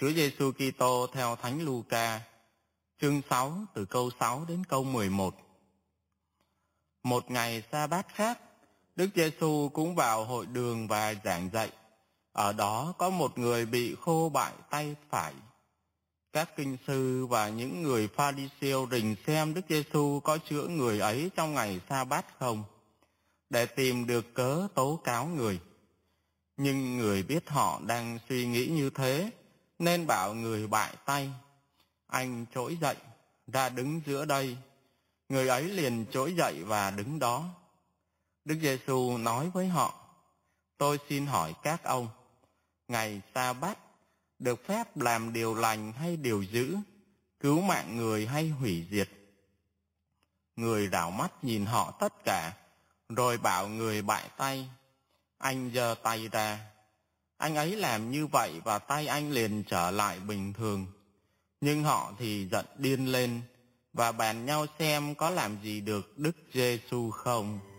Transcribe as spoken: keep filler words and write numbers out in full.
Chúa Giêsu Kitô theo Thánh Luca, chương sáu từ câu sáu đến câu mười một. Một ngày sa bát khác, Đức Giêsu cũng vào hội đường và giảng dạy. Ở đó có một người bị khô bại tay phải. Các kinh sư và những người Pha-ri-siêu rình xem Đức Giêsu có chữa người ấy trong ngày sa bát không, để tìm được cớ tố cáo người. Nhưng người biết họ đang suy nghĩ như thế, nên bảo người bại tay: anh trỗi dậy, ra đứng giữa đây. Người ấy liền trỗi dậy và đứng đó. Đức Giêsu nói với họ: tôi xin hỏi các ông, ngày sa bát được phép làm điều lành hay điều dữ, cứu mạng người hay hủy diệt? Người đảo mắt nhìn họ tất cả, rồi bảo người bại tay: anh giơ tay ra. Anh ấy làm như vậy và tay anh liền trở lại bình thường. Nhưng họ thì giận điên lên và bàn nhau xem có làm gì được Đức Giêsu không.